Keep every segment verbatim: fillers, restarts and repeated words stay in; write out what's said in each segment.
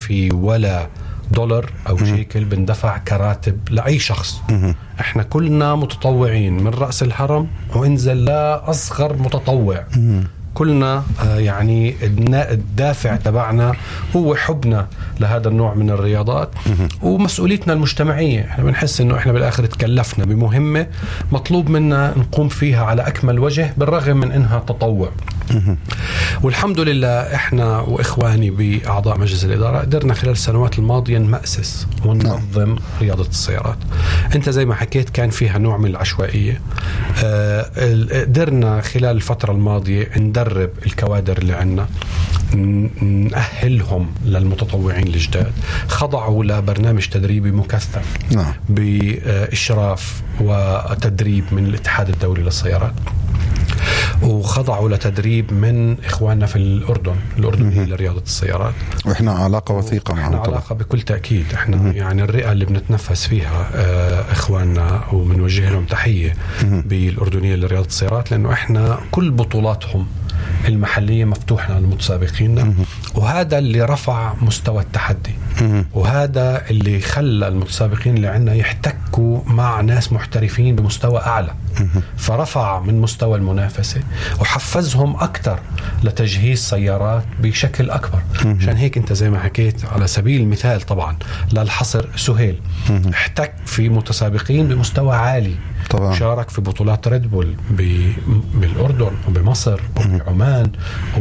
في ولا دولار أو شيكل بندفع كراتب لأي شخص. احنا كلنا متطوعين من رأس الهرم وانزل لأصغر متطوع. كلنا يعني الدافع تبعنا هو حبنا لهذا النوع من الرياضات ومسؤوليتنا المجتمعية. احنا بنحس انه احنا بالاخر تكلفنا بمهمة مطلوب منا نقوم فيها على اكمل وجه بالرغم من انها تطوع. والحمد لله احنا واخواني باعضاء مجلس الاداره قدرنا خلال السنوات الماضيه نمأسس وننظم رياضه السيارات. انت زي ما حكيت كان فيها نوع من العشوائيه. اه قدرنا خلال الفتره الماضيه ندرب الكوادر اللي عندنا، نأهلهم للمتطوعين الجداد، خضعوا لبرنامج تدريبي مكثف بإشراف وتدريب من الاتحاد الدولي للسيارات، وخضعوا لتدريب من إخواننا في الأردن الأردنية لرياضة السيارات. وإحنا علاقة وثيقة معهم. إحنا علاقة بكل تأكيد. إحنا م- يعني الرئة اللي بنتنفس فيها إخواننا وبنوجه لهم تحية بالأردنية لرياضة السيارات، لأنه إحنا كل بطولاتهم المحلية مفتوحة للمتسابقين، وهذا اللي رفع مستوى التحدي، وهذا اللي خلى المتسابقين اللي عندنا يحتكوا مع ناس محترفين بمستوى أعلى، فرفع من مستوى المنافسة وحفزهم أكتر لتجهيز سيارات بشكل أكبر. عشان هيك أنت زي ما حكيت على سبيل المثال طبعا للحصر سهيل احتك في متسابقين بمستوى عالي طبعا. شارك في بطولات ريد بول بالأردن وبمصر وبعمان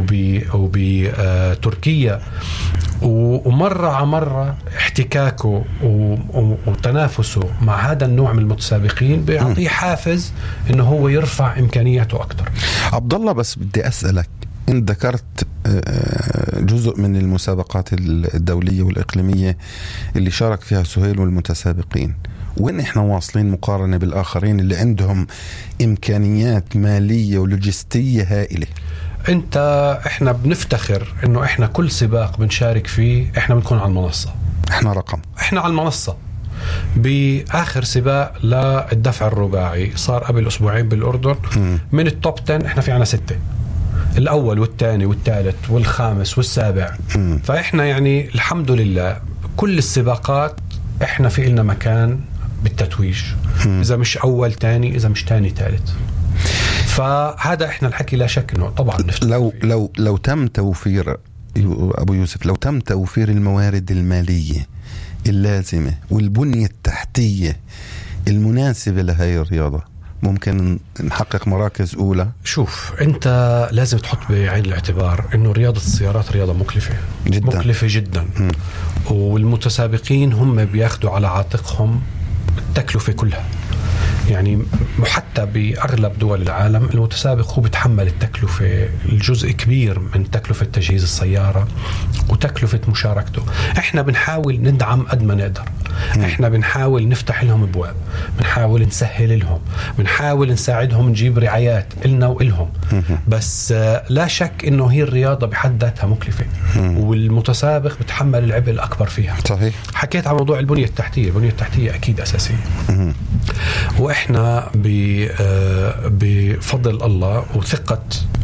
وبتركيا، ومرة على مرة احتكاكه وتنافسه مع هذا النوع من المتسابقين بيعطيه حافز انه هو يرفع امكانياته اكتر. عبد الله، بس بدي اسالك، انت ذكرت جزء من المسابقات الدولية والإقليمية اللي شارك فيها سهيل والمتسابقين، وين احنا واصلين مقارنة بالآخرين اللي عندهم إمكانيات مالية ولوجستية هائلة؟ انت احنا بنفتخر انه احنا كل سباق بنشارك فيه احنا بنكون على المنصة. احنا رقم احنا على المنصة. بآخر سباق للدفع الرباعي صار قبل أسبوعين بالأردن، م. من التوب عشرة احنا في عنا ستة، الأول والثاني والثالث والخامس والسابع. م. فإحنا يعني الحمد لله كل السباقات إحنا في إلنا مكان بالتتويج، م. إذا مش أول تاني، إذا مش تاني ثالث. فهذا إحنا الحكي لا شك إنه طبعا لو لو لو تم توفير أبو يوسف لو تم توفير الموارد المالية اللازمة والبنية التحتية المناسبة لهذه الرياضة، ممكن نحقق مراكز أولى. شوف أنت لازم تحط بعين الاعتبار إنه رياضة السيارات رياضة مكلفة جدا. مكلفة جدا، م. والمتسابقين هم بياخدوا على عاتقهم التكلفة كلها. يعني حتى بأغلب دول العالم المتسابق هو بيتحمل التكلفة، الجزء كبير من تكلفة تجهيز السيارة وتكلفة مشاركته. احنا بنحاول ندعم قد ما نقدر، احنا بنحاول نفتح لهم ابواب، بنحاول نسهل لهم، بنحاول نساعدهم، نجيب رعايات إلنا وإلهم. بس لا شك انه هي الرياضة بحد ذاتها مكلفة، والمتسابق بتحمل العبء الأكبر فيها. صحيح. حكيت عن موضوع البنية التحتية، البنية التحتية أكيد أساسية، وإحنا بفضل الله وثقة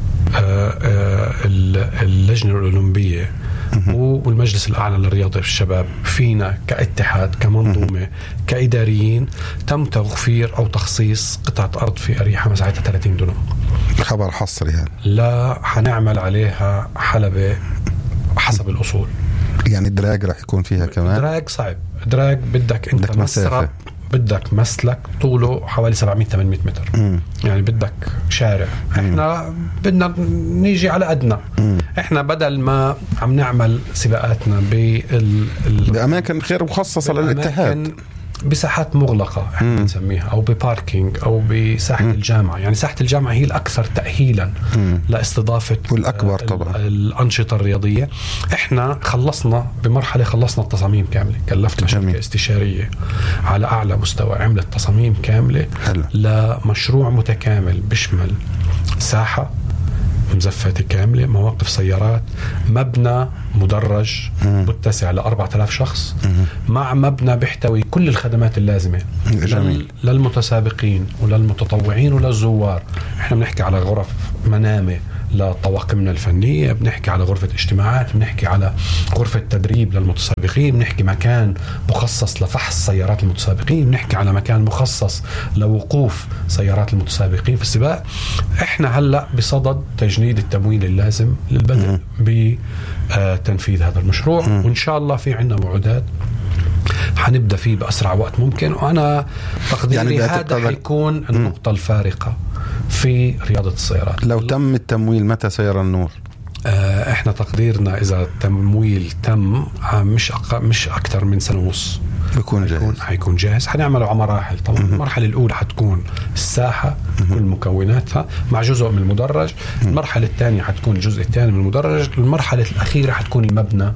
اللجنة الأولمبية والمجلس الأعلى للرياضة الشباب فينا كاتحاد كمنظومة كإداريين تم توفير أو تخصيص قطعة أرض في أريحة مساحتها ثلاثين دونم. خبر حصري هذا. لا حنعمل عليها حلبة حسب الأصول. يعني الدراج راح يكون فيها كمان؟ دراج صعب، دراج بدك أنت مسرب، بدك مسلك طوله حوالي سبعمية ثمانمية متر. مم. يعني بدك شارع. مم. احنا بدنا نيجي على قدنا. مم. احنا بدل ما عم نعمل سباقاتنا بال... بأماكن غير مخصصة للاتحاد، بساحات مغلقة احنا نسميها، أو بباركينج، أو بساحة مم. الجامعة. يعني ساحة الجامعة هي الأكثر تأهيلا مم. لاستضافة والأكبر طبعا الأنشطة الرياضية. احنا خلصنا بمرحلة، خلصنا التصاميم كاملة، كلفنا شركة استشارية على أعلى مستوى، عملت تصاميم كاملة حلو. لمشروع متكامل بيشمل ساحة مزفة كاملة، مواقف سيارات، مبنى مدرج متسع لأربعة آلاف شخص، مم. مع مبنى بيحتوي كل الخدمات اللازمة لل... للمتسابقين وللمتطوعين وللزوار. احنا بنحكي على غرف منامة، لطواقمنا الفنية، بنحكي على غرفة اجتماعات، بنحكي على غرفة تدريب للمتسابقين، بنحكي مكان مخصص لفحص سيارات المتسابقين، بنحكي على مكان مخصص لوقوف سيارات المتسابقين في السباق. احنا هلأ بصدد تجنيد التمويل اللازم للبدء بتنفيذ هذا المشروع، وإن شاء الله في عنا موعدات حنبدأ فيه بأسرع وقت ممكن. وأنا تقديري يعني هذا حيكون النقطة الفارقة في رياضة السيارات. لو تم التمويل متى سيرى النور؟ آه احنا تقديرنا إذا التمويل تم مش أق... مش أكثر من سنة ونص بيكون جاهز. حيكون جاهز. حنعمله على مراحل طبعا. م- المرحلة الأولى حتكون الساحة م- كل مكوناتها مع جزء من المدرج. م- المرحلة الثانية حتكون الجزء الثاني من المدرج. المرحلة الأخيرة حتكون المبنى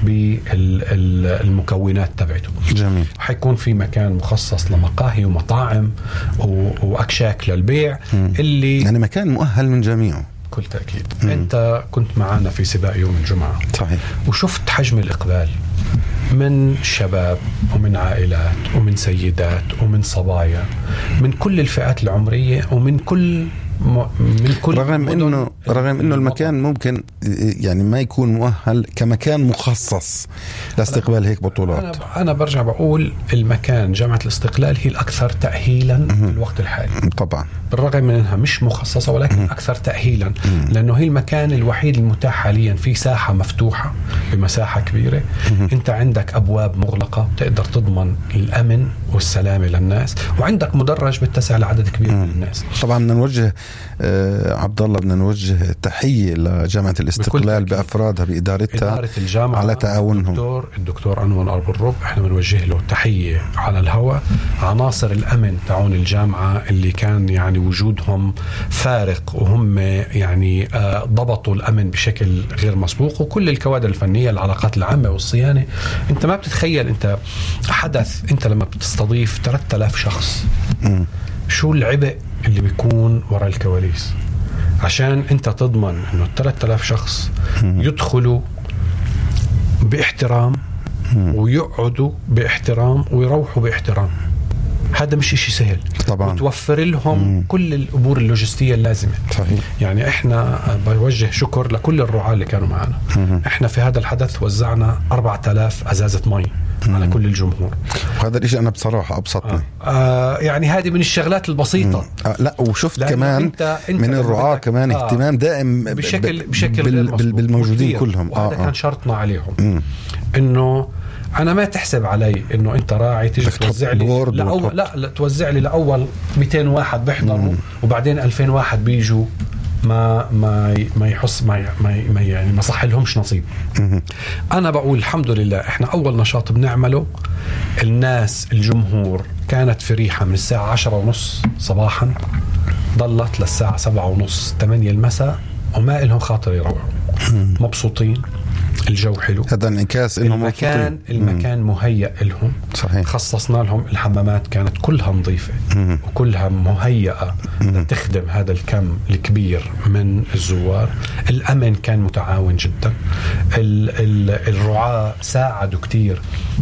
بالمكونات تبعته. جميل. حيكون في مكان مخصص لمقاهي ومطاعم و... وأكشاك للبيع م- اللي يعني مكان مؤهل من جميعه. كل تأكيد. م- أنت كنت معنا في سباق يوم الجمعة. صحيح. وشفت حجم الإقبال من شباب ومن عائلات ومن سيدات ومن صبايا من كل الفئات العمرية ومن كل من كل رغم انه رغم انه المكان ممكن يعني ما يكون مؤهل كمكان مخصص لاستقبال هيك بطولات. انا انا برجع بقول المكان جامعة الاستقلال هي الاكثر تأهيلا في الوقت الحالي. طبعا بالرغم من انها مش مخصصة ولكن م- اكثر تأهيلا م- لانه هي المكان الوحيد المتاح حاليا في ساحة مفتوحة بمساحة كبيرة. م- انت عندك ابواب مغلقة تقدر تضمن الامن والسلامة للناس، وعندك مدرج بتسع لعدد كبير م- من الناس. طبعا بدنا نوجه آه عبد الله بدنا نوجه تحية لجامعة الاستقلال بأفرادها بإدارتها إدارة الجامعة على تعاونهم. الدكتور الدكتور أنور أبو الرب احنا بنوجه له تحية على الهواء. عناصر الأمن تعون الجامعة اللي كان يعني وجودهم فارق وهم يعني آه ضبطوا الأمن بشكل غير مسبوق، وكل الكوادر الفنية العلاقات العامة والصيانة. انت ما بتتخيل انت حدث انت لما بتستضيف ثلاثة آلاف شخص م. شو العبء اللي بيكون وراء الكواليس عشان انت تضمن انه ثلاثة آلاف شخص يدخلوا باحترام ويقعدوا باحترام ويروحوا باحترام. هذا مش اشي سهل طبعا. وتوفر لهم مم. كل الامور اللوجستيه اللازمه. صحيح. يعني احنا بوجه شكر لكل الرعاة اللي كانوا معنا. مم. احنا في هذا الحدث وزعنا أربعة آلاف ازازه مي على كل الجمهور، وهذا الشيء أنا بصراحة أبسطني. آه. آه يعني هذه من الشغلات البسيطة. آه لا وشفت كمان انت انت من الرعاة كمان آه اهتمام دائم بشكل بشكل بال بال بالموجودين كلهم. وهذا آه كان شرطنا عليهم. مم. إنه أنا ما تحسب علي إنه أنت راعي تيجي توزع لي لأول لا, لا توزع لي لأول مئتين واحد بيحضروا وبعدين ألفين واحد بيجوا ما ما ما يحس ما ما يعني ما صح لهمش نصيب. أنا بقول الحمد لله إحنا أول نشاط بنعمله الناس الجمهور كانت في ريحة من الساعة عشرة ونص صباحا ضلت للساعة سبعة ونص ثمانية المساء وما إلهم خاطر يروحوا مبسوطين. الجو حلو. هذا انعكاس انهم المكان مبسوطين. المكان مهيأ لهم. صحيح. خصصنا لهم الحمامات كانت كلها نظيفة مم. وكلها مهيئة لتخدم هذا الكم الكبير من الزوار. الأمن كان متعاون جدا. ال ال الرعاة ساعدوا كتير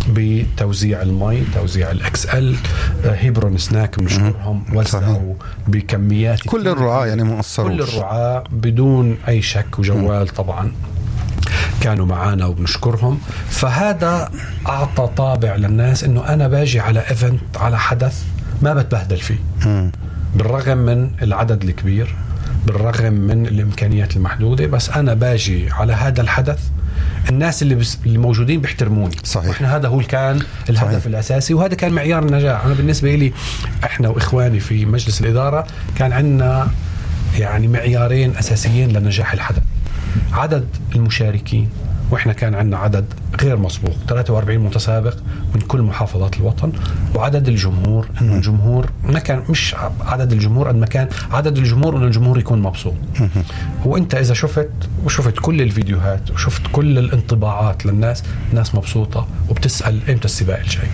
بتوزيع المي، توزيع الاكس ال. هيبرون سناك بنشكرهم وزعوا بكميات كل الرعاة يعني مؤثروا كل الرعاة بدون أي شك وجوال طبعا كانوا معانا وبنشكرهم. فهذا أعطى طابع للناس إنه أنا باجي على إيفنت على حدث ما بتبهدل فيه. م. بالرغم من العدد الكبير بالرغم من الإمكانيات المحدودة بس أنا باجي على هذا الحدث الناس اللي, بس اللي موجودين بيحترموني. صحيح. وإحنا هذا هو كان الهدف. صحيح. الأساسي وهذا كان معيار النجاح. أنا بالنسبة لي إحنا وإخواني في مجلس الإدارة كان عندنا يعني معيارين أساسيين لنجاح الحدث: عدد المشاركين، وإحنا كان عندنا عدد غير مسبوق ثلاثة وأربعين متسابق من كل محافظات الوطن، وعدد الجمهور إنه الجمهور ما كان مش عدد الجمهور قد ما كان عدد الجمهور إنه الجمهور يكون مبسوط. وإنت إذا شفت وشفت كل الفيديوهات وشفت كل الانطباعات للناس، الناس مبسوطة وبتسأل إمتى السباق الجاي.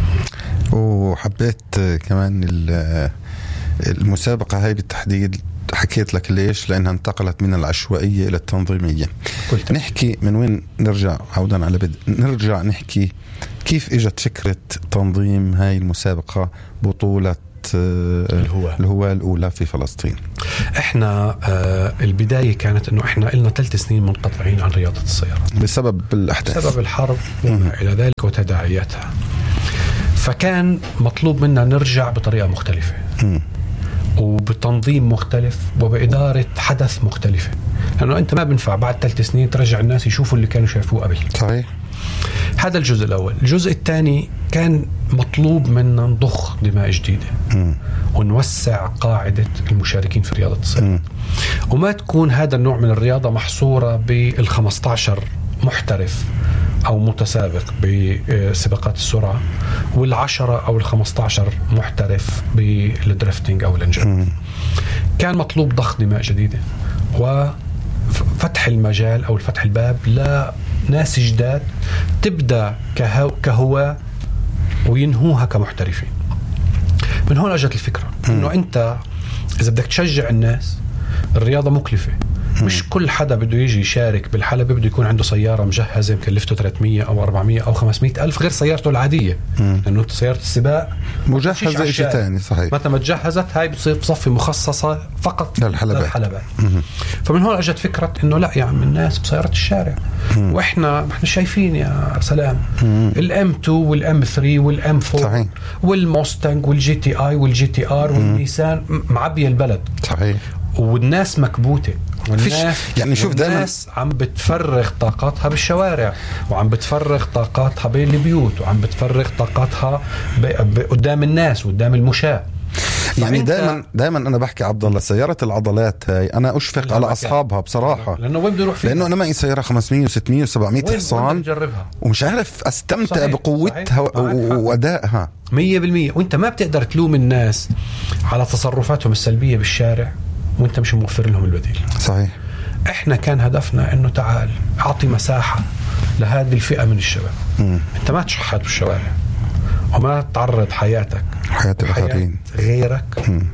وحبيت كمان المسابقة هاي بالتحديد حكيت لك ليش، لأنها انتقلت من العشوائية إلى التنظيمية. قلت. نحكي من وين نرجع عودا على بدء نرجع نحكي كيف اجت فكرة تنظيم هاي المسابقة بطولة الهواة الهواة الأولى في فلسطين. احنا آه البداية كانت انه احنا لنا ثلاث سنين منقطعين عن رياضة السيارات بسبب الأحداث، بسبب الحرب وما إلى ذلك وتداعياتها. فكان مطلوب منا نرجع بطريقة مختلفة م. وبتنظيم مختلف وبإدارة حدث مختلفة، لأنه أنت ما بنفع بعد ثلاث سنين ترجع الناس يشوفوا اللي كانوا شايفوه قبل. صحيح. هذا الجزء الأول. الجزء الثاني كان مطلوب منا نضخ دماء جديدة م. ونوسع قاعدة المشاركين في رياضة السيارات، وما تكون هذا النوع من الرياضة محصورة بالخمسة عشر محترف أو متسابق بسباقات السرعة والعشرة أو الخمسة عشر محترف بالدريفتنج أو الانجل. كان مطلوب ضخ دماء جديدة وفتح المجال أو الفتح الباب لناس جداد تبدأ كهو كهواة وينهوها كمحترفين. من هون أجت الفكرة إنه أنت إذا بدك تشجع الناس، الرياضة مكلفة، مش كل حدا بده يجي يشارك بالحلبة بده يكون عنده سيارة مجهزة مكلفته ثلاثمية أو أربعمية أو خمسمية ألف غير سيارته العادية، لأنه سيارة السباق مجهزة شيء ثاني. صحيح. متى ما تجهزت هاي بتصير بصفي مخصصة فقط للحلبات. للحلبات. فمن هون أجت فكرة إنه لا يا عم الناس بسيارة الشارع، مم. وإحنا إحنا شايفين يا سلام الام تو والام ثري والام فور والموستنج والجي تي آي والجي تي آر والنيسان معبية البلد. صحيح. والناس مكبوتة، والناس يعني شوف دائما الناس عم بتفرغ طاقاتها بالشوارع وعم بتفرغ طاقاتها بين البيوت وعم بتفرغ طاقاتها قدام الناس وقدام المشاة. يعني دائما دائما انا بحكي عبد الله سياره العضلات هاي انا اشفق على اصحابها بصراحه، لانه وين بدي اروح فيها؟ لانه انا معي سياره خمسمية وستمية وسبعمية حصان ومش عارف استمتع صحيح. بقوتها وادائها مية بالمية. وانت ما بتقدر تلوم الناس على تصرفاتهم السلبيه بالشارع وانت مش موفر لهم البديل. صحيح. احنا كان هدفنا انه تعال اعطي مساحه لهذه الفئه من الشباب. م. انت ما تشحت بالشوارع وما تعرض حياتك حياة الآخرين غيرك م.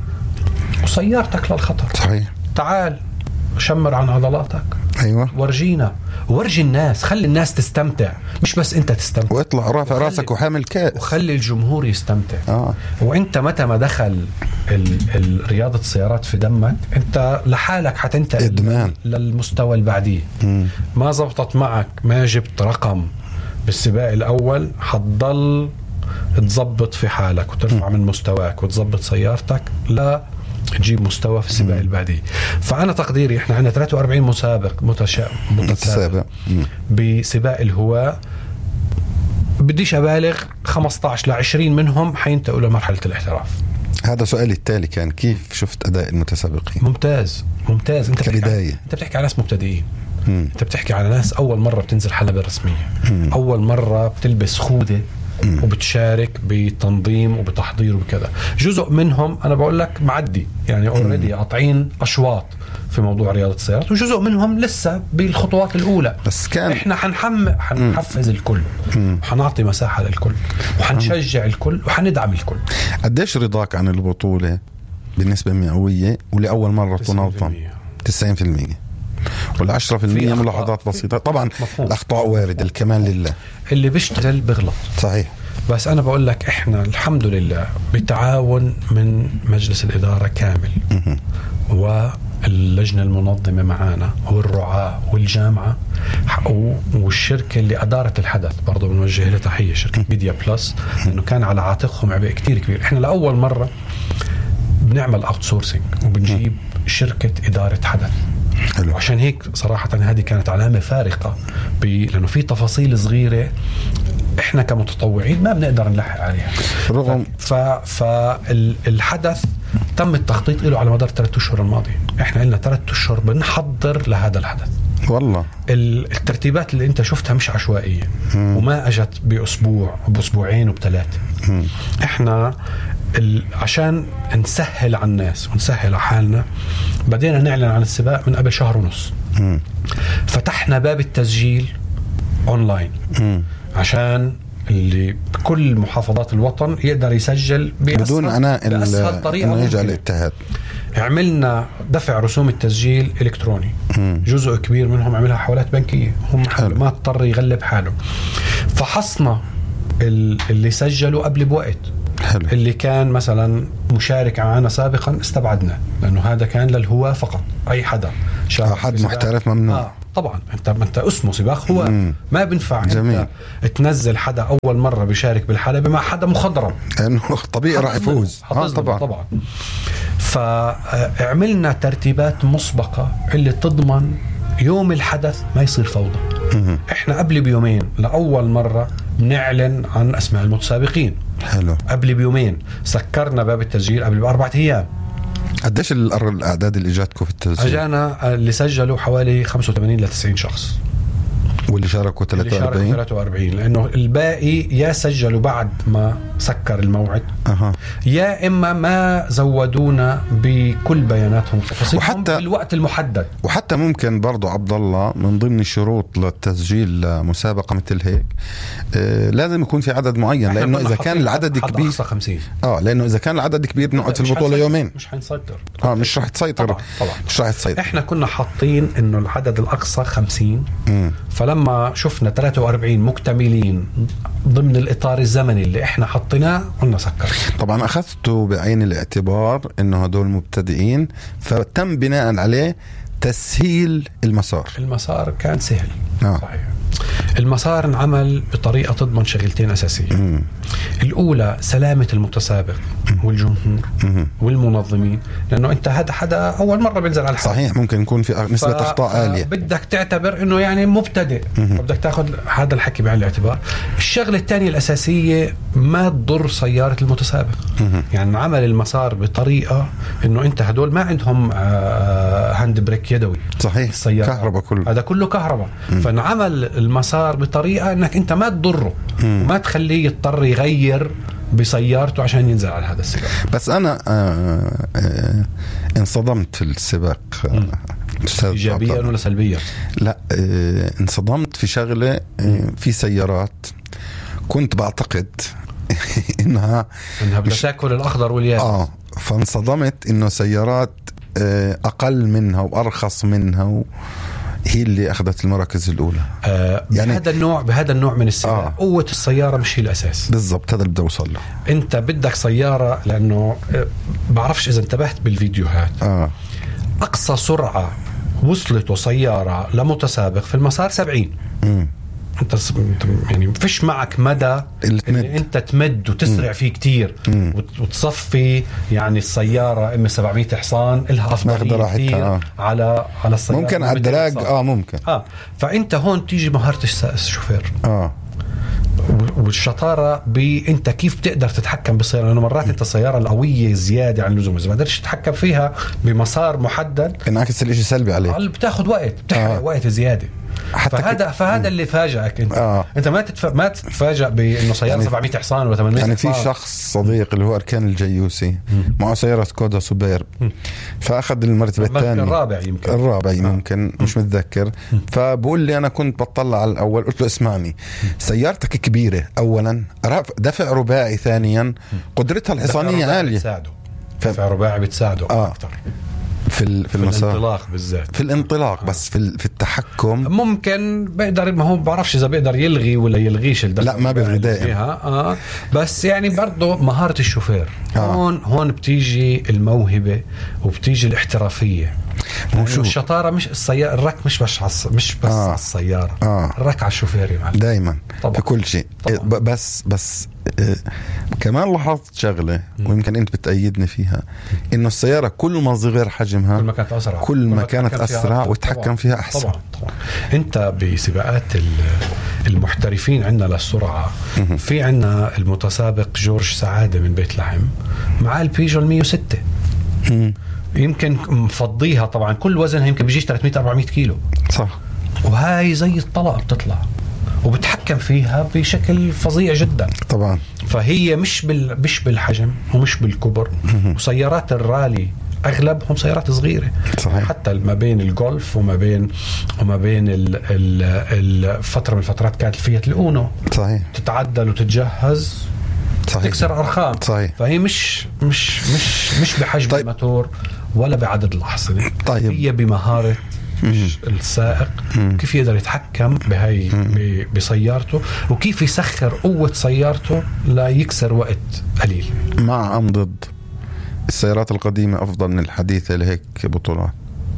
وسيارتك للخطر. صحيح. تعال شمر عن عضلاتك. أيوة. ورجينا ورجي الناس، خلي الناس تستمتع مش بس انت تستمتع، واطلع رافع راسك وحامل كاس وخلي الجمهور يستمتع. آه. وانت متى ما دخل ال... ال... رياضة السيارات في دمك انت لحالك حتنتقل إدمان للمستوى اللي بعديه. ما زبطت معك، ما جبت رقم بالسباق الأول، حتضل تزبط في حالك وترفع م. من مستواك وتزبط سيارتك لا تجيب مستوى في السباق البعدي. فأنا تقديري إحنا عندنا ثلاثة وأربعين مسابق متشا... متسابق بسباق الهواة، بديش أبالغ خمسة عشر لعشرين منهم حينتقلوا لمرحلة الاحتراف. هذا سؤالي التالي كان كيف شفت أداء المتسابقين؟ ممتاز ممتاز. أنت كبداية أنت بتحكي على ناس مبتدئين، مم. أنت بتحكي على ناس أول مرة بتنزل حلبة رسمية، مم. أول مرة بتلبس خوذة مم. وبتشارك بتنظيم وبتحضير وكذا. جزء منهم أنا بقول لك معدي يعني أوريدي قاطعين أشواط في موضوع رياضة السيارات، وجزء منهم لسه بالخطوات الأولى. بس كان إحنا حنحم حنحفز الكل وحنعطي مساحة للكل وحنشجع الكل وحندعم الكل. قديش رضاك عن البطولة بالنسبة مئوية ولأول مرة تنظم؟ تسعين بالمية والعشرة في المية ملاحظات بسيطة. طبعا مفهوم. الأخطاء واردة، الكمال لله، اللي بيشتغل بغلط. صحيح. بس أنا بقول لك إحنا الحمد لله بتعاون من مجلس الإدارة كامل واللجنة المنظمة معانا والرعاة والجامعة والشركة اللي أدارت الحدث برضو بنوجه لها تحية، شركة ميديا بلس، لأنه كان على عاتقهم عبء كتير كبير. إحنا لأول مرة بنعمل أوت سورسينج وبنجيب شركة إدارة حدث. حلو. وعشان هيك صراحة هذه كانت علامة فارقة، لأنه في تفاصيل صغيرة إحنا كمتطوعين ما بنقدر نلحق عليها. رغم فالحدث تم التخطيط له على مدار ثلاثة أشهر الماضية. إحنا لنا ثلاثة أشهر بنحضر لهذا الحدث. والله الترتيبات اللي أنت شفتها مش عشوائية مم. وما أجت بأسبوع وبأسبوعين وبثلاثة. مم. إحنا عشان نسهل على الناس ونسهل على حالنا بدينا نعلن عن السباق من قبل شهر ونص. مم. فتحنا باب التسجيل أونلاين مم. عشان اللي بكل محافظات الوطن يقدر يسجل بدون أنا بأسهل طريقة يرجع الاتحاد. عملنا دفع رسوم التسجيل إلكتروني. مم. جزء كبير منهم عملها حوالات بنكية، هم ما اضطر يغلب حاله. فحصنا اللي سجلوا قبل بوقت حلو. اللي كان مثلا مشارك معنا سابقا استبعدنا لانه هذا كان للهواة فقط. اي حدا آه حد محترف ممنوع. آه طبعا انت انت اسمه سباق هو مم. ما بينفع جميل. انت تنزل حدا اول مره بيشارك بالحلبة مع حدا مخضرم لانه طبيعي راح يفوز. آه طبعا طبعا. فعملنا ترتيبات مسبقه اللي تضمن يوم الحدث ما يصير فوضى. مم. احنا قبل بيومين لاول مره نعلن عن اسماء المتسابقين. حلو. قبل بيومين سكرنا باب التسجيل قبل بأربعة ايام. قديش الاعداد اللي جاتكم في التسجيل؟ اجانا اللي سجلوا حوالي خمسة وثمانين لتسعين شخص، واللي شاركوا ثلاثة وأربعين. اللي شاركوا ثلاثة وأربعين لانه الباقي يا سجلوا بعد ما سكر الموعد أه. يا اما ما زودونا بكل بياناتهم وتفاصيلهم وحتى بالوقت المحدد. وحتى ممكن برضو عبد الله من ضمن الشروط للتسجيل مسابقه مثل هيك آه لازم يكون في عدد معين، لانه اذا كان العدد كبير خمسين اه لانه اذا كان العدد كبير بنقعد في البطوله يومين مش حنسيطر. اه مش راح تسيطر. طبعا. طبعا. مش راح تسيطر. احنا كنا حاطين انه العدد الاقصى خمسين. م. فلما شفنا ثلاثة وأربعين مكتملين ضمن الاطار الزمني اللي احنا حطيناه قلنا سكر. طبعا اخذته بعين الاعتبار انه هدول مبتدئين فتم بناء عليه تسهيل المسار. المسار كان سهل. آه. صحيح. المسار انعمل بطريقة تضمن شغلتين أساسية. مم. الأولى سلامة المتسابق والجمهور مم. والمنظمين، لأنه أنت هذا حدا أول مرة بينزل على الحلبة. صحيح ممكن يكون في نسبة ف... أخطاء عالية. بدك تعتبر أنه يعني مبتدئ، بدك تأخذ هذا الحكي بعين الاعتبار. الشغلة الثانية الأساسية ما تضر سيارة المتسابق. مم. يعني عمل المسار بطريقة أنه أنت هدول ما عندهم آه هاند بريك يدوي. صحيح. السيارة كهرباء كله. هذا كله كهرباء. فنعمل المسار بطريقة انك انت ما تضره وما تخليه يضطر يغير بسيارته عشان ينزل على هذا السباق. بس انا آه آه انصدمت في السباق. آه ايجابيا ولا سلبيا؟ لا آه انصدمت في شغلة آه في سيارات كنت بعتقد انها انها بتاكل الاخضر واليابس. اه فانصدمت انه سيارات آه اقل منها وارخص منها و هي اللي أخذت المراكز الأولى. آه يعني بهذا النوع بهذا النوع من السباق. آه. قوة السيارة مش هي الأساس. بالضبط هذا اللي بدي أوصل له. أنت بدك سيارة لأنه آه بعرفش إذا انتبهت بالفيديوهات. آه. أقصى سرعة وصلته سيارة لمتسابق في المسار سبعين. م. انت يعني فيش معك مدى ان انت تمد وتسرع فيه كتير مم. وتصفي يعني السياره ام سبعمية حصان لها افضليه كتير آه. على على السياره ممكن على الدراج اه ممكن اه فانت هون تيجي مهاره الشوفير اه والشطاره بانت كيف بتقدر تتحكم بالسياره، لانه مرات انت السياره القويه زياده عن اللزوم اذا ما قدرتش تتحكم فيها بمسار محدد انعكس الاشي سلبي عليك، بتاخذ وقت بتحرق آه. وقت زياده. فهذا ك... فهذا اللي فاجأك انت آه. انت ما تتف... ما تتفاجأ بانه سياره يعني سبعمية حصان ولا ثمانمية يعني في شخص صديق اللي هو أركان الجيوسي معه سياره كودا سوبيرب فاخذ المرتبه الثانيه الرابع يمكن الرابع يمكن آه. مش متذكر. فبقول لي انا كنت بطلع على الاول قلت له اسمعني سيارتك كبيره اولا دفع رباعي ثانيا قدرتها الحصانيه عاليه بتساعده ف... دفع رباعي بتساعده آه. اكثر في في المسار الانطلاق بالذات في الانطلاق آه. بس في في التحكم ممكن بيقدر ما هو بعرفش اذا بيقدر يلغي ولا يلغيش لا ما بيلغي دائما آه. بس يعني برضه مهارة الشوفير آه. هون هون بتيجي الموهبة وبتيجي الاحترافية. يعني الشطارة مش السيارة الرك مش بس عص... مش بس آه. على السيارة آه. الرك على الشوفير يعني دائما في كل شيء طبعا. بس بس آه كمان لاحظت شغلة ويمكن أنت بتأيدني فيها إنه السيارة كل ما صغر حجمها كل ما كانت أسرع كل ما كانت أسرع وتحكم فيها أحسن. طبعا. طبعا. أنت بسباقات المحترفين عندنا للسرعة في عندنا المتسابق جورج سعادة من بيت لحم مع البيجو المية وستة يمكن مفضيها طبعا كل وزنها يمكن بيجيش ثلاثمية أربعمية كيلو صح وهاي زي الطلقة بتطلع وبتحكم فيها بشكل فظيع جدا طبعا. فهي مش بال مش بالحجم ومش بالكبر وسيارات الرالي اغلبهم سيارات صغيره صحيح. حتى ما بين الجولف وما بين وما بين الفتره من الفترات كانت الفيات الاونو صحيح تتعدل وتتجهز صحيح. تكسر ارقام صحيح. فهي مش مش مش مش بحجم طيب. الموتور ولا بعدد الاحصنه طيب. هي بمهاره مش السائق، كيف يقدر يتحكم بهاي ب- بسيارته، وكيف يسخر قوة سيارته لا يكسر وقت قليل. مع أم ضد السيارات القديمة أفضل من الحديثة لهيك بطولات؟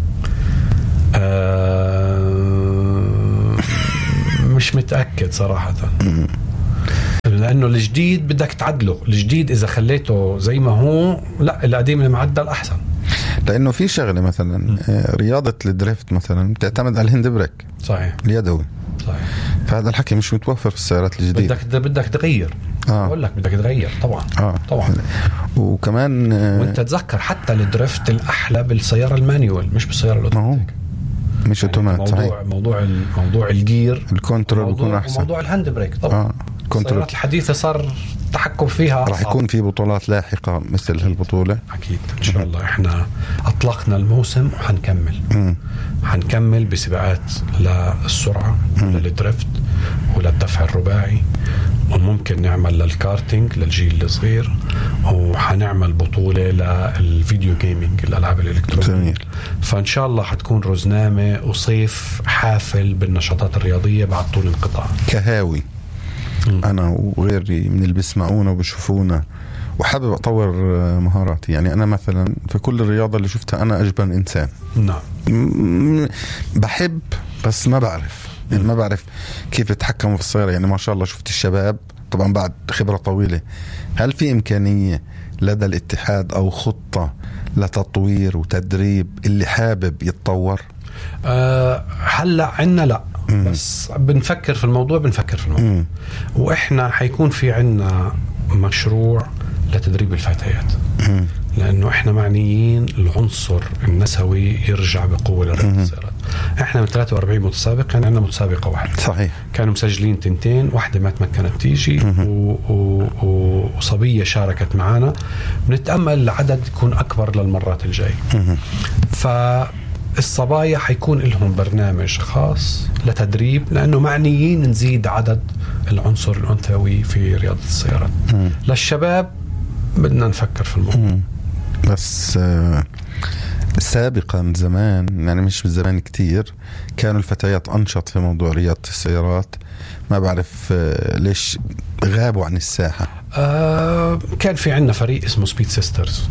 آه مش متأكد صراحة، لأنه الجديد بدك تعدله. الجديد إذا خليته زي ما هو، لا، القديم المعدل أحسن. لأنه في شغلة مثلا رياضة الدريفت مثلا بتعتمد على الهند بريك، صحيح، اليدوي، صحيح. فهذا الحكي مش متوفر في السيارات الجديدة. بدك بدك تغير. آه. أقول لك بدك تغير طبعا. آه. طبعا. وكمان آه وانت تذكر حتى الدريفت الأحلى بالسيارة المانيوال مش بالسيارة الأوتوماتيك. مش اوتومات. يعني صحيح. موضوع موضوع موضوع الجير، الكنترول بيكون احسن. وموضوع الهاند بريك طبعا. آه. السيارات الحديثة صار التحكم فيها راح يكون في بطولات لاحقة مثل هالبطولة أكيد إن شاء الله. إحنا أطلقنا الموسم وحنكمل. م. حنكمل بسباقات للسرعة وللدريفت وللدفع الرباعي، وممكن نعمل للكارتينج للجيل الصغير، وحنعمل بطولة للفيديو جيمينج، الألعاب الإلكترونية. جميل. فإن شاء الله حتكون رزنامة وصيف حافل بالنشاطات الرياضية بعد طول انقطاع. كهاوي أنا وغيري من اللي بيسمعونا وبيشوفونا وحابب أطور مهاراتي، يعني أنا مثلا في كل الرياضة اللي شفتها أنا أجبن إنسان. نعم. بحب بس ما بعرف، يعني ما بعرف كيف يتحكموا في السيارة. يعني ما شاء الله شفت الشباب طبعا بعد خبرة طويلة. هل في إمكانية لدى الاتحاد أو خطة لتطوير وتدريب اللي حابب يتطور؟ أه هلأ عنا لا، مم. بس بنفكر في الموضوع بنفكر في الموضوع مم. وإحنا حيكون في عنا مشروع لتدريب الفتيات، مم. لأنه إحنا معنيين العنصر النسوي يرجع بقوة لرياضة السيارات. إحنا من ثلاثة وأربعين متسابق كان عندنا متسابقة واحدة. صحيح. كانوا مسجلين تنتين، واحدة ما تمكنت تيجي و... و... وصبية شاركت معنا. بنتأمل العدد يكون أكبر للمرات الجاي. فالصبايا حيكون لهم برنامج خاص لتدريب، لأنه معنيين نزيد عدد العنصر الأنثوي في رياضة السيارات. مم. للشباب بدنا نفكر في الموضوع. مم. بس آه سابقا زمان، يعني مش بالزمان كتير، كانوا الفتيات أنشط في موضوع رياضة السيارات. ما بعرف آه ليش غابوا عن الساحة. آه كان في عنا فريق اسمه سبيد سيسترز،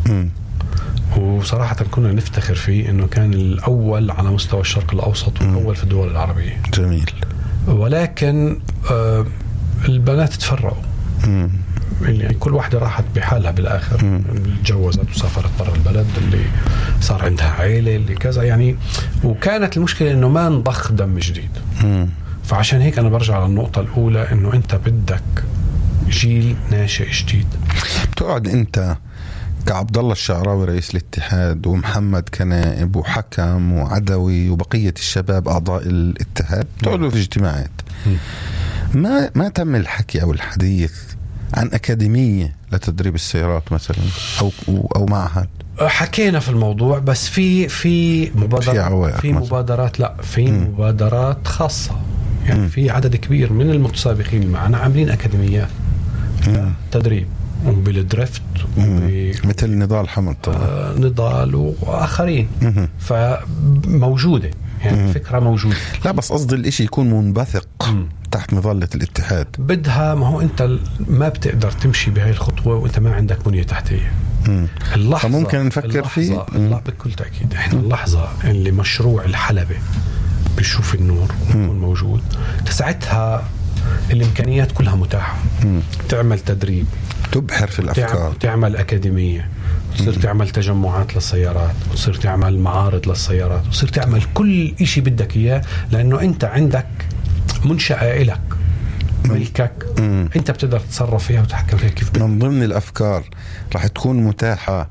وصراحة كنا نفتخر فيه إنه كان الأول على مستوى الشرق الأوسط والأول في الدول العربية. جميل. ولكن آه البنات تفرقوا، مم. يعني كل واحدة راحت بحالها بالآخر. مم. تجوزت وسافرت برا البلد، اللي صار عندها عائلة، اللي كذا يعني. وكانت المشكلة إنه ما نضخ دم جديد. مم. فعشان هيك أنا برجع على النقطة الأولى، إنه أنت بدك جيل ناشئ جديد. بتقعد أنت كعبد الله الشعراوي رئيس الاتحاد، ومحمد كنائب، وحكم، وعدوي، وبقية الشباب أعضاء الاتحاد، تقعدوا في اجتماعات. مم. ما ما تم الحكي أو الحديث عن أكاديمية لتدريب السيارات مثلا، أو أو معهد؟ حكينا في الموضوع، بس في في مبادرات في مبادرات لا في م. مبادرات خاصة، يعني م. في عدد كبير من المتسابقين معنا عاملين أكاديميات تدريب، وبالدريفت وب... مثل نضال حمد طبعا. آه نضال وآخرين. م. فموجودة، يعني الفكرة موجودة. لا بس قصدي الاشي يكون منبثق م. تحت مظلة الاتحاد. بدها، ما هو انت ما بتقدر تمشي بهاي الخطوة وانت ما عندك بنية تحتية. اللحظة فممكن نفكر فيه بكل تأكيد. احنا اللحظة اللي مشروع الحلبة بيشوف النور ويكون موجود، ساعتها الامكانيات كلها متاحة. م. تعمل تدريب، تبحر في الافكار، تعمل اكاديمية، تصير تعمل تجمعات للسيارات، وتصير تعمل معارض للسيارات، وتصير تعمل كل إشي بدك إياه، لأنه أنت عندك منشأة إلك ملكك. مم. أنت بتقدر تتصرف فيها وتحكم فيها كيف بدك. من ضمن الأفكار راح تكون متاحة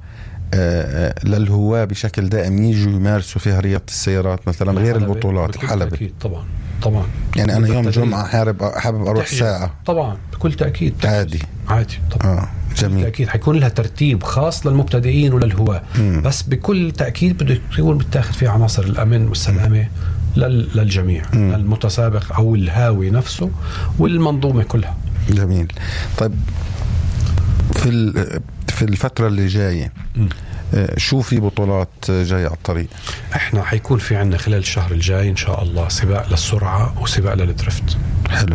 للهواة بشكل دائم يجوا يمارسوا فيها رياضة السيارات مثلا غير البطولات الحلبة. أكيد طبعا طبعا. يعني أنا يوم جمعة حابب حابب أروح ساعة طبعا بكل تأكيد عادي عادي طبعا. آه. جميل. بالتأكيد حيكون لها ترتيب خاص للمبتدئين وللهواة، بس بكل تأكيد بده يكون بتاخذ فيها عناصر الأمن والسلامة للجميع، مم. المتسابق أو الهاوي نفسه والمنظومة كلها. جميل. طيب في في الفترة اللي جاية شو في بطولات جاية على الطريق؟ احنا حيكون في عنا خلال الشهر الجاي ان شاء الله سباق للسرعة وسباق للدريفت. حلو.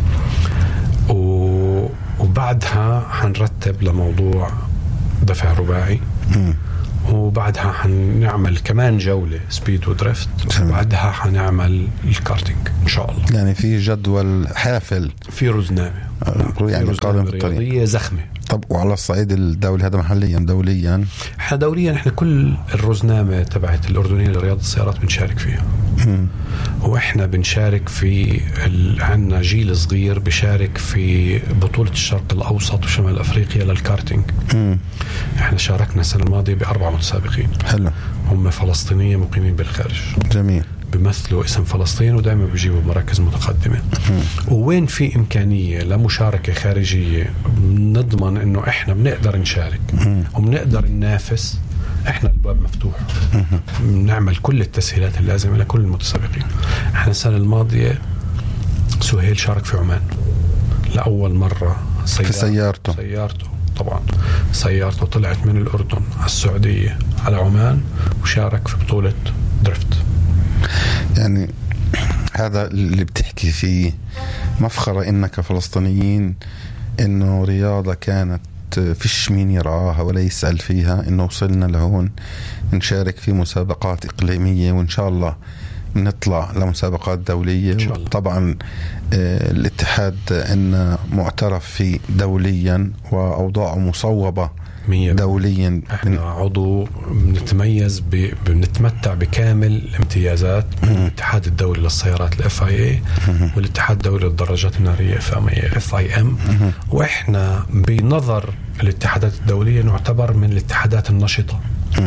و... وبعدها حنرتب لموضوع دفع رباعي. م. وبعدها حنعمل كمان جولة سبيد ودريفت. وبعدها حنعمل الكارتينج إن شاء الله. يعني في جدول حافل، في رزنامة يعني قادم بالطريق زخمة. طب وعلى الصعيد الدولي هذا محليا دوليا؟ احنا دوليا احنا كل الرزنامة تبعت الأردنية لرياضة السيارات بنشارك فيها. م. واحنا بنشارك في ال... عنا جيل صغير بشارك في بطولة الشرق الأوسط وشمال أفريقيا للكارتينج. م. احنا شاركنا السنة الماضية بأربع متسابقين. حلو. هم فلسطينية مقيمين بالخارج. جميل. بيمثلوا اسم فلسطين ودائما بيجيبوا مراكز متقدمة. م. ووين في إمكانية لمشاركة خارجية نضمن إنه إحنا بنقدر نشارك م. وبنقدر ننافس، إحنا الباب مفتوح. بنعمل كل التسهيلات اللازمة لكل المتسابقين. إحنا السنة الماضية سهيل شارك في عمان لأول مرة سيارة. في سيارته سيارته طبعا سيارته طلعت من الأردن على السعودية على عمان وشارك في بطولة دريفت. يعني هذا اللي بتحكي فيه مفخرة إننا كفلسطينيين إنه رياضة كانت فيش مين يرعاها ولا يسأل فيها، إنه وصلنا لهون نشارك في مسابقات إقليمية وإن شاء الله نطلع لمسابقات دولية. طبعا آه الاتحاد إنه معترف فيه دوليا وأوضاعه مصوبة دوليا. احنا عضو بنتميز ب... بنتمتع بكامل الامتيازات من الاتحاد الدولي للسيارات الاف اي اي والاتحاد الدولي للدراجات النارية اف اي ام. واحنا بنظر الاتحادات الدولية نعتبر من الاتحادات النشطة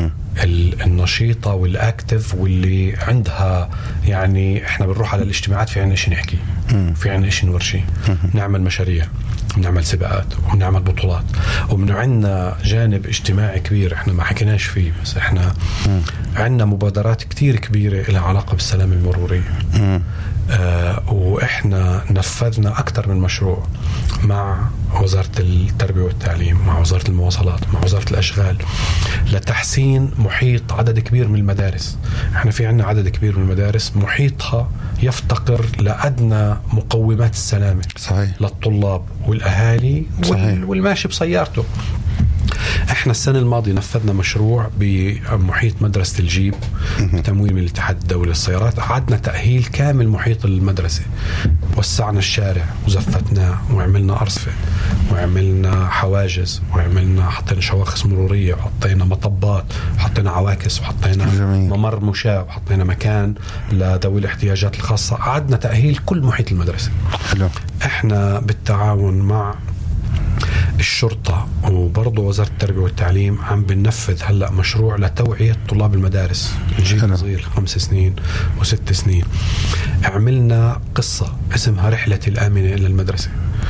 النشيطة والأكتف واللي عندها، يعني احنا بنروح على الاجتماعات في عنا إشي نحكي، في عنا إشي نورشي، نعمل مشاريع، نعمل سباقات ونعمل بطولات، وعندنا جانب اجتماعي كبير احنا ما حكيناش فيه، بس احنا عندنا مبادرات كتير كبيرة لها علاقة بالسلامة المرورية. آه واحنا نفذنا أكثر من مشروع مع وزارة التربية والتعليم، مع وزارة المواصلات، مع وزارة الأشغال، لتحسين محيط عدد كبير من المدارس. احنا في عنا عدد كبير من المدارس محيطها يفتقر لأدنى مقومات السلامة. صحيح. للطلاب والأهالي وال... والماشي بسيارته. احنا السنة الماضية نفذنا مشروع بمحيط مدرسة الجيب بتمويل من الاتحاد الدولي للسيارات. عدنا تأهيل كامل محيط المدرسة، وسعنا الشارع وزفتناه وعملنا أرصفة وعملنا حواجز وعملنا حطينا شواخص مرورية وحطينا مطبات وحطينا عواكس وحطينا جميل. ممر مشاة وحطينا مكان لذوي الاحتياجات الخاصة. عدنا تأهيل كل محيط المدرسة. حلو. احنا بالتعاون مع الشرطة وبرضه وزارة التربية والتعليم عم بننفذ هلأ مشروع لتوعية طلاب المدارس الجيل الصغير خمس سنين وست سنين. عملنا قصة اسمها رحلة الآمنة إلى المدرسة.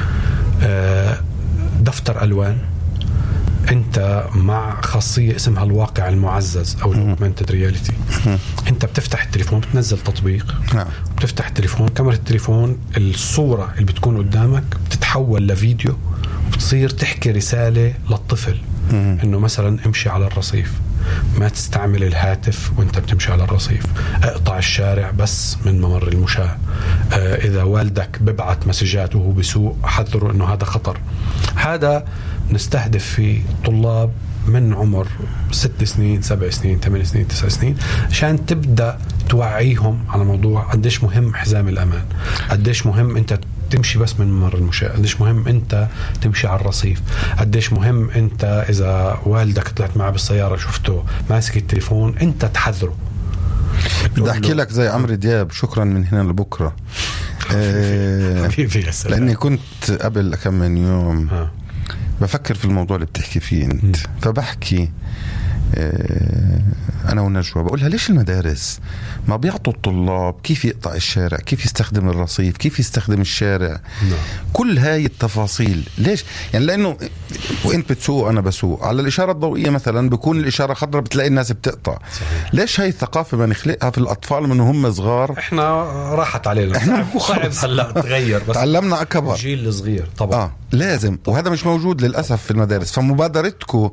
آه دفتر ألوان انت مع خاصية اسمها الواقع المعزز او augmented reality. انت بتفتح التليفون، بتنزل تطبيق، بتفتح التليفون، كاميرا التليفون، الصورة اللي بتكون قدامك بتتحول لفيديو وبتصير تحكي رسالة للطفل انه مثلا امشي على الرصيف، ما تستعمل الهاتف وانت بتمشي على الرصيف، اقطع الشارع بس من ممر المشاة، اه اذا والدك ببعت مسجات وهو بسوق حذره انه هذا خطر. هذا نستهدف في طلاب من عمر ست سنين سبع سنين ثمان سنين تسع سنين عشان تبدأ توعيهم على موضوع قديش مهم حزام الأمان، قديش مهم انت تمشي بس من ممر المشاة، قديش مهم انت تمشي على الرصيف، قديش مهم انت اذا والدك طلعت معه بالسيارة شفته ماسك التليفون انت تحذره. بدي احكي لك زي عمرو دياب، شكرا من هنا لبكرة. حبيبي يا سلام. لاني كنت قبل كم من يوم ها. بفكر في الموضوع اللي بتحكي فيه انت، م. فبحكي أنا ونجوى بقولها ليش المدارس ما بيعطوا الطلاب كيف يقطع الشارع، كيف يستخدم الرصيف، كيف يستخدم الشارع، no. كل هاي التفاصيل ليش؟ يعني لأنه وإنت بتسوق أنا بسوق على الإشارة الضوئية مثلا بيكون الإشارة خضراء بتلاقي الناس بتقطع. صحيح. ليش هاي الثقافة ما نخلقها في الأطفال من هم صغار؟ إحنا راحت علينا، إحنا صعب هلا تغير، بس تعلمنا أكبر الجيل الصغير طبعا. آه. لازم، وهذا مش موجود للأسف في المدارس. فمبادرتكم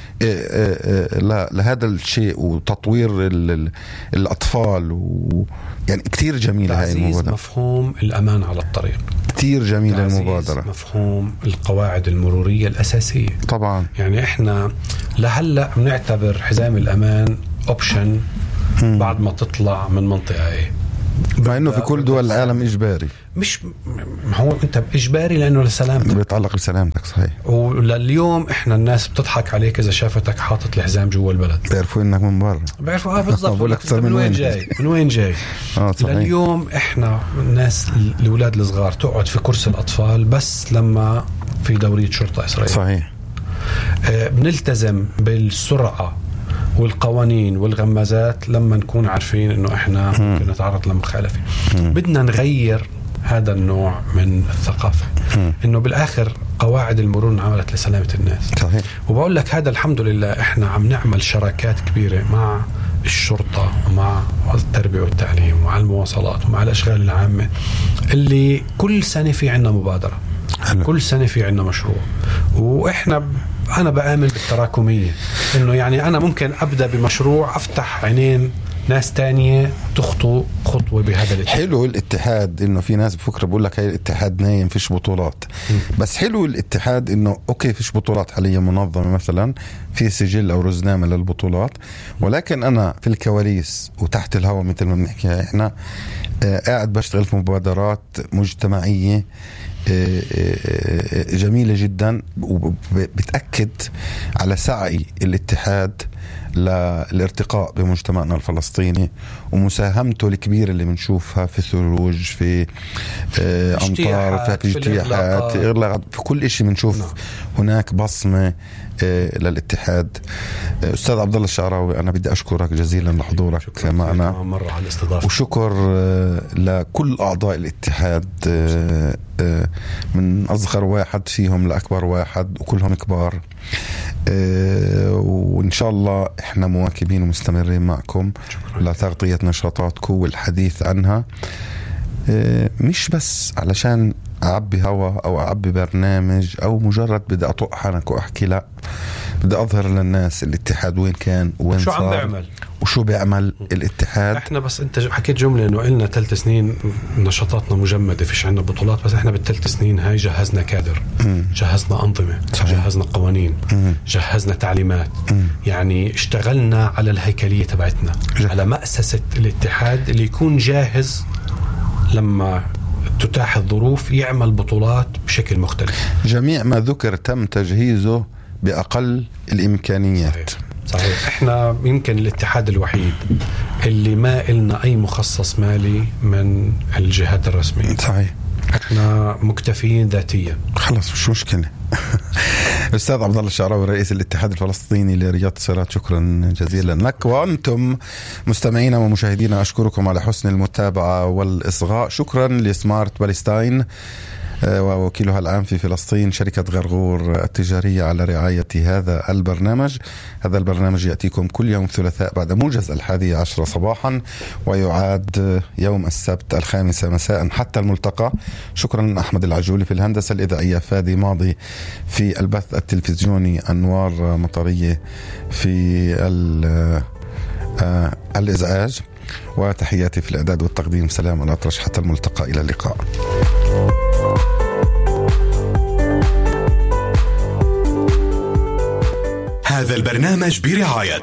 لهذا الشيء وتطوير الأطفال و يعني كتير جميلة هاي المبادرة. مفهوم الأمان على الطريق كتير جميلة المبادرة. مفهوم القواعد المرورية الأساسية طبعا. يعني إحنا لهلأ بنعتبر حزام الأمان أوبشن بعد ما تطلع من منطقة إيه، مع انه في كل دول العالم اجباري. مش هو انت اجباري لانه لسلامتك، بيتعلق بسلامتك. صحيح. ولليوم احنا الناس بتضحك عليك اذا شافتك حاطط الحزام جوا البلد، بيعرفوا انك من برا، بيعرفوا اه بالضبط بقول لك من وين جاي من وين جاي اه لليوم احنا الناس الاولاد الصغار تقعد في كرسي الاطفال بس لما في دورية شرطة اسرائيلية. صحيح. آه بنلتزم بالسرعة والقوانين والغمازات لما نكون عارفين انه احنا ممكن نتعرض لمخالفة. بدنا نغير هذا النوع من الثقافة، انه بالاخر قواعد المرور انعملت لسلامة الناس. صحيح. وبقول لك هذا الحمد لله احنا عم نعمل شراكات كبيرة مع الشرطة ومع التربية والتعليم ومع المواصلات ومع الاشغال العامة، اللي كل سنة في عنا مبادرة. حلو. كل سنة في عنا مشروع، واحنا أنا بآمن بالتراكمية، إنه يعني أنا ممكن أبدأ بمشروع أفتح عينين ناس تانية تخطو خطوة بهذا الاتحاد. حلو الاتحاد، إنه في ناس بفكرة بقول لك هاي الاتحاد نايم فيش بطولات. م. بس حلو الاتحاد إنه أوكي فيش بطولات حاليا منظمة مثلا في سجل أو رزنامة للبطولات، ولكن أنا في الكواليس وتحت الهواء مثل ما بنحكي إحنا آه قاعد بشتغل في مبادرات مجتمعية جميلة جدا، وبتأكد على سعي الاتحاد للارتقاء بمجتمعنا الفلسطيني ومساهمته الكبيرة اللي بنشوفها في ثلوج، في أمطار، في اجتياحات، في كل إشي بنشوف. نعم. هناك بصمة للاتحاد. أستاذ عبد الله الشعراوي، أنا بدي أشكرك جزيلا لحضورك معنا مرة على الاستضافة، وشكر لكل أعضاء الاتحاد من أصغر واحد فيهم لأكبر واحد، وكلهم كبار. وإن شاء الله إحنا مواكبين ومستمرين معكم لتغطية نشاطاتكم والحديث عنها، مش بس علشان أعبي هوا أو أعبي برنامج أو مجرد بدي أطق حنك وأحكي، لا، بدي أظهر للناس الاتحاد وين كان وين شو صار عم بيعمل وشو بيعمل الاتحاد. احنا بس انت حكيت جملة انه قلنا ثلاث سنين نشاطاتنا مجمدة، فيش عنا بطولات، بس احنا بالثلاث سنين هاي جهزنا كادر، م. جهزنا أنظمة، صحيح. جهزنا قوانين، م. جهزنا تعليمات، م. يعني اشتغلنا على الهيكلية تبعتنا، جه. على مؤسسة الاتحاد اللي يكون جاهز لما تتاح الظروف يعمل بطولات بشكل مختلف. جميع ما ذكر تم تجهيزه بأقل الإمكانيات. صحيح. صحيح. احنا يمكن الاتحاد الوحيد اللي ما إلنا أي مخصص مالي من الجهات الرسمية. صحيح. احنا مكتفيين ذاتيا. خلاص مش مشكلة. أستاذ عبد الله الشعراوي رئيس الاتحاد الفلسطيني لرياضة السيارات، شكرا جزيلا لك. وأنتم مستمعينا ومشاهدينا أشكركم على حسن المتابعة والإصغاء. شكرا لسمارت بالستاين ووكيلها العام في فلسطين شركة غرغور التجارية على رعاية هذا البرنامج. هذا البرنامج يأتيكم كل يوم ثلاثاء بعد موجز الحادية عشرة صباحا، ويعاد يوم السبت الخامسة مساء. حتى الملتقى. شكرا أحمد العجولي في الهندسة الإذاعية، فادي ماضي في البث التلفزيوني، أنوار مطرية في الإزعاج، وتحياتي في الإعداد والتقديم. سلام الأطرش، حتى الملتقى، إلى اللقاء. هذا البرنامج برعاية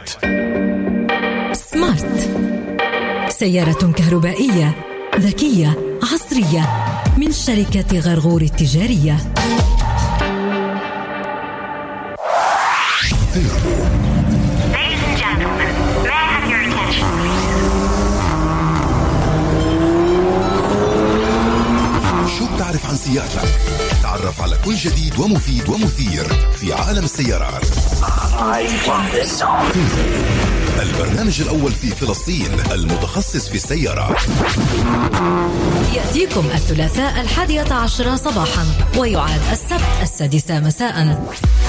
سمارت، سيارة كهربائية ذكية عصرية من شركة غرغور التجارية. شو بتعرف عن سيارتك؟ تعرف على كل جديد ومفيد ومثير في عالم السيارات. البرنامج الأول في فلسطين المتخصص في السيارات، يأتيكم الثلاثاء الحادية عشرة صباحا، ويعاد السبت السادسة مساء.